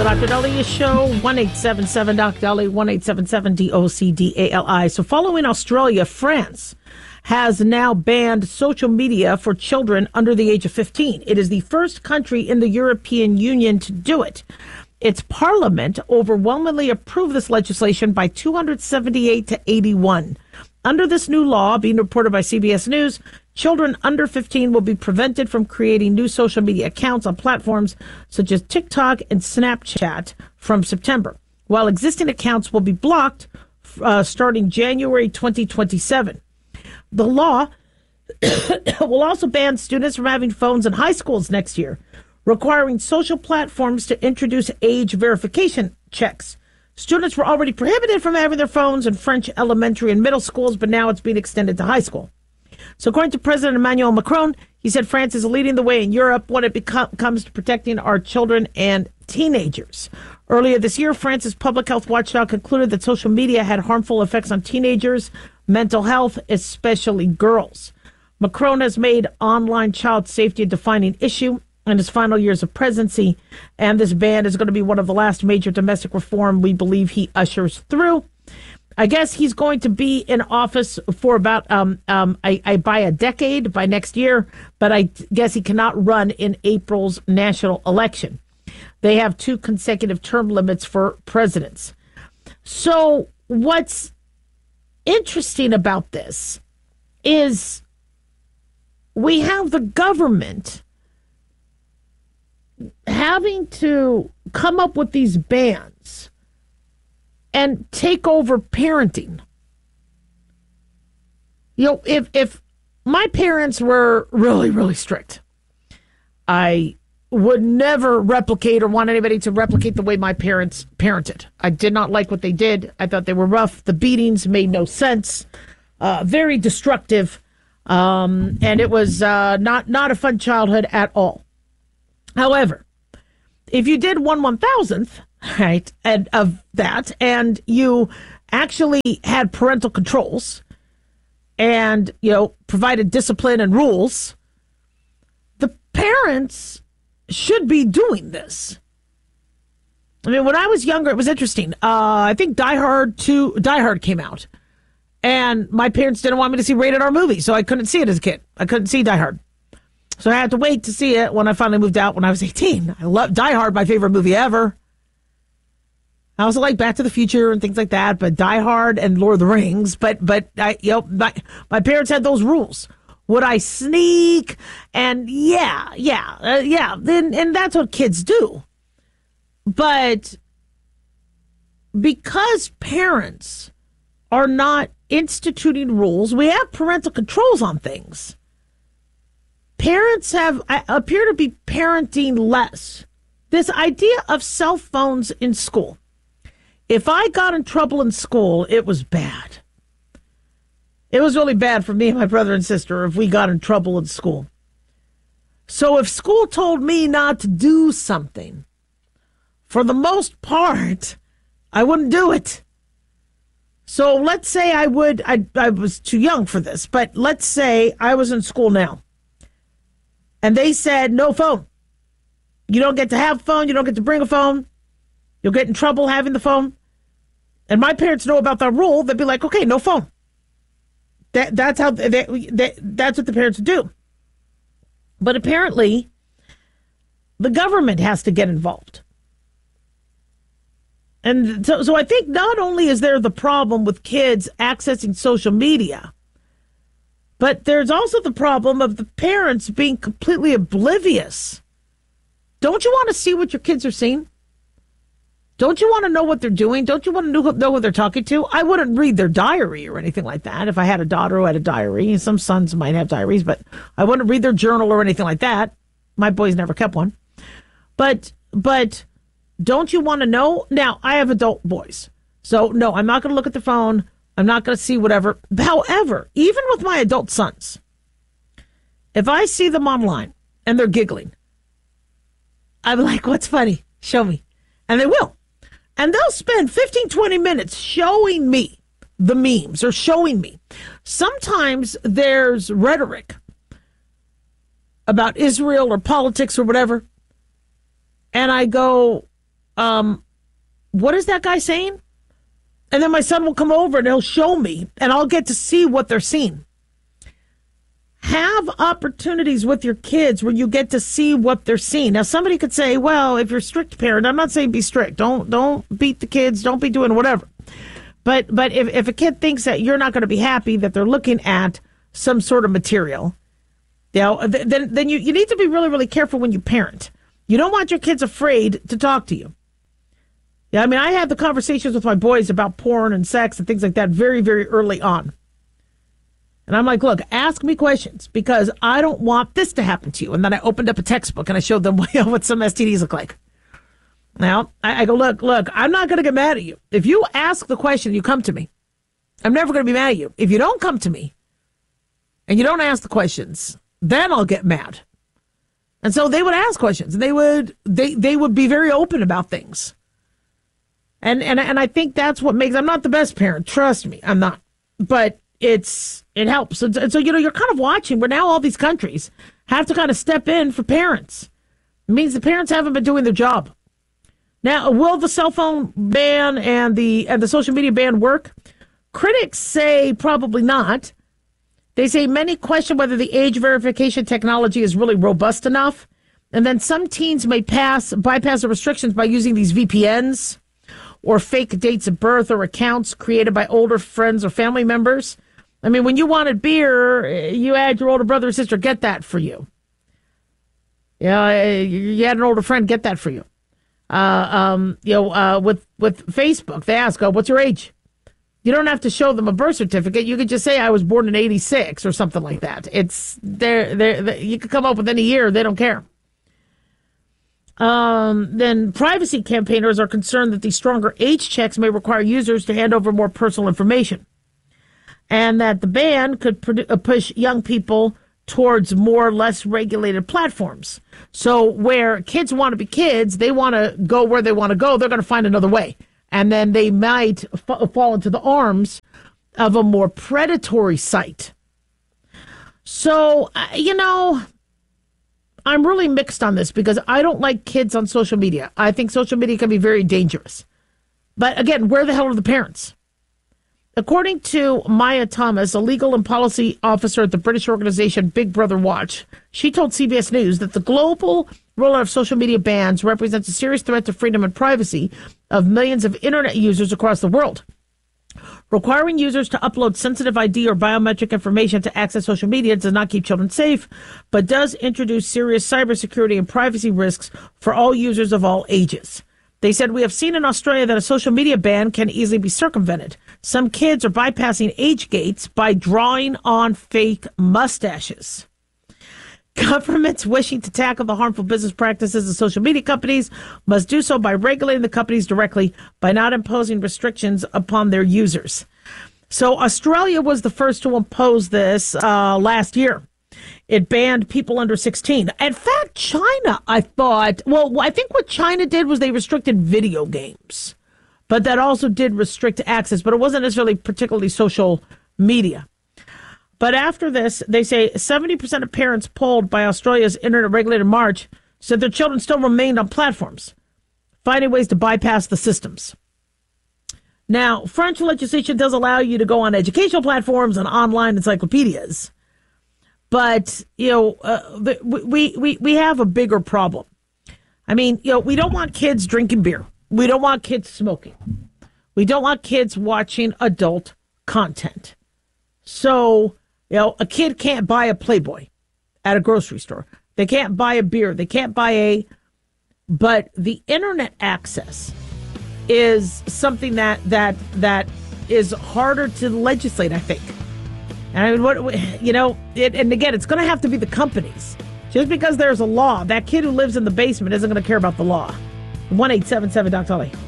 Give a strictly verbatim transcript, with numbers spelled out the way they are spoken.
Doctor Dolly Show, one eight seven seven Doc Dolly, one eight seven seven D O C D A L I. So following Australia, France has now banned social media for children under the age of fifteen. It is the first country in the European Union to do it. Its parliament overwhelmingly approved this legislation by two hundred seventy-eight to eighty-one. Under this new law, being reported by C B S News, children under fifteen will be prevented from creating new social media accounts on platforms such as TikTok and Snapchat from September, while existing accounts will be blocked uh, starting January twenty twenty-seven. The law will also ban students from having phones in high schools next year, requiring social platforms to introduce age verification checks. Students were already prohibited from having their phones in French elementary and middle schools, but now it's being extended to high school. So according to President Emmanuel Macron, he said France is leading the way in Europe when it become, comes to protecting our children and teenagers. Earlier this year, France's public health watchdog concluded that social media had harmful effects on teenagers' mental health, especially girls. Macron has made online child safety a defining issue in his final years of presidency, and this ban is going to be one of the last major domestic reform we believe he ushers through. I guess he's going to be in office for about um, um, I, I by a decade, by next year, but I guess he cannot run in April's national election. They have two consecutive term limits for presidents. So what's interesting about this is we have the government having to come up with these bans and take over parenting. You know, if if my parents were really, really strict, I would never replicate or want anybody to replicate the way my parents parented. I did not like what they did. I thought they were rough. The beatings made no sense. Uh, very destructive. Um, and it was uh, not, not a fun childhood at all. However, if you did one one thousandth, right, and of that, and you actually had parental controls and, you know, provided discipline and rules, the parents should be doing this. I mean, when I was younger, it was interesting. Uh, I think Die Hard two, Die Hard came out, and my parents didn't want me to see rated R movies, so I couldn't see it as a kid. I couldn't see Die Hard. So I had to wait to see it when I finally moved out when I was eighteen. I love Die Hard, my favorite movie ever. I also like Back to the Future and things like that, but Die Hard and Lord of the Rings. But but I, you know, my, my parents had those rules. Would I sneak? And yeah, yeah, uh, yeah. Then and that's what kids do. But because parents are not instituting rules, we have parental controls on things. Parents have appear to be parenting less. This idea of cell phones in school. If I got in trouble in school, it was bad. It was really bad for me and my brother and sister if we got in trouble in school. So if school told me not to do something, for the most part, I wouldn't do it. So let's say I would, I, I was too young for this, but let's say I was in school now. And they said, no phone. You don't get to have a phone. You don't get to bring a phone. You'll get in trouble having the phone. And my parents know about that rule. They'd be like, okay, no phone. That That's how they, they, that's what the parents do. But apparently, the government has to get involved. And so, so I think not only is there the problem with kids accessing social media, but there's also the problem of the parents being completely oblivious. Don't you want to see what your kids are seeing? Don't you want to know what they're doing? Don't you want to know, know who they're talking to? I wouldn't read their diary or anything like that. If I had a daughter who had a diary, some sons might have diaries, but I wouldn't read their journal or anything like that. My boys never kept one. But, but don't you want to know? Now, I have adult boys. So, no, I'm not going to look at the phone. I'm not going to see whatever. However, even with my adult sons, if I see them online and they're giggling, I'm like, what's funny? Show me. And they will. And they'll spend fifteen, twenty minutes showing me the memes or showing me. Sometimes there's rhetoric about Israel or politics or whatever. And I go, um, what is that guy saying? And then my son will come over and he'll show me, and I'll get to see what they're seeing. Have opportunities with your kids where you get to see what they're seeing. Now, somebody could say, well, if you're a strict parent, I'm not saying be strict. Don't don't beat the kids. Don't be doing whatever. But but if, if a kid thinks that you're not going to be happy that they're looking at some sort of material, you know, then, then you, you need to be really, really careful when you parent. You don't want your kids afraid to talk to you. Yeah, I mean, I had the conversations with my boys about porn and sex and things like that very, very early on. And I'm like, look, ask me questions because I don't want this to happen to you. And then I opened up a textbook and I showed them what some S T Ds look like. Now, I, I go, look, look, I'm not going to get mad at you. If you ask the question, you come to me. I'm never going to be mad at you. If you don't come to me and you don't ask the questions, then I'll get mad. And so they would ask questions and they would they, they would be very open about things. And, and, and I think that's what makes, I'm not the best parent. Trust me, I'm not. But it's it helps. And so, and so, you know, you're kind of watching where now all these countries have to kind of step in for parents. It means the parents haven't been doing their job. Now, will the cell phone ban and the and the social media ban work? Critics say probably not. They say many question whether the age verification technology is really robust enough. And then some teens may pass bypass the restrictions by using these V P Ns or fake dates of birth or accounts created by older friends or family members. I mean, when you wanted beer, you had your older brother or sister get that for you. Yeah, you had an older friend get that for you. Uh, um, you know, uh, with with Facebook, they ask, "Oh, what's your age?" You don't have to show them a birth certificate. You could just say, "I was born in eighty-six" or something like that. It's there. There, you could come up with any year; they don't care. Um, then privacy campaigners are concerned that these stronger age checks may require users to hand over more personal information, and that the ban could produ- push young people towards more less regulated platforms. So where kids want to be kids, they want to go where they want to go, they're going to find another way. And then they might f- fall into the arms of a more predatory site. So, uh, you know, I'm really mixed on this because I don't like kids on social media. I think social media can be very dangerous. But again, where the hell are the parents? According to Maya Thomas, a legal and policy officer at the British organization Big Brother Watch, she told C B S News that the global rollout of social media bans represents a serious threat to freedom and privacy of millions of internet users across the world. Requiring users to upload sensitive I D or biometric information to access social media does not keep children safe, but does introduce serious cybersecurity and privacy risks for all users of all ages. They said, we have seen in Australia that a social media ban can easily be circumvented. Some kids are bypassing age gates by drawing on fake mustaches. Governments wishing to tackle the harmful business practices of social media companies must do so by regulating the companies directly by not imposing restrictions upon their users. So Australia was the first to impose this uh, last year. It banned people under sixteen. In fact, China, I thought, well, I think what China did was they restricted video games, but that also did restrict access, but it wasn't necessarily particularly social media. But after this, they say seventy percent of parents polled by Australia's internet regulator in March said their children still remained on platforms, finding ways to bypass the systems. Now, French legislation does allow you to go on educational platforms and online encyclopedias. But, you know, uh, the, we, we, we have a bigger problem. I mean, you know, we don't want kids drinking beer. We don't want kids smoking. We don't want kids watching adult content. So, you know, a kid can't buy a Playboy at a grocery store. They can't buy a beer. They can't buy a... But the internet access is something that that that is harder to legislate, I think. And I mean, what, you know, it, and again, it's going to have to be the companies. Just because there's a law, that kid who lives in the basement isn't going to care about the law. one eight seven seven Doc Tully.